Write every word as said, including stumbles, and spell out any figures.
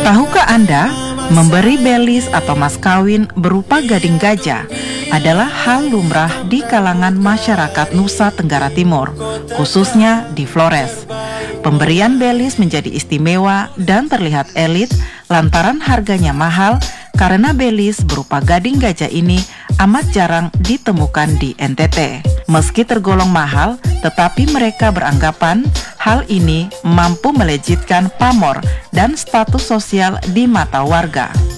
Tahukah Anda, memberi belis atau mas kawin berupa gading gajah adalah hal lumrah di kalangan masyarakat Nusa Tenggara Timur, khususnya di Flores. Pemberian belis menjadi istimewa dan terlihat elit lantaran harganya mahal karena belis berupa gading gajah ini amat jarang ditemukan di N T T. Meski tergolong mahal, tetapi mereka beranggapan hal ini mampu melejitkan pamor dan status sosial di mata warga.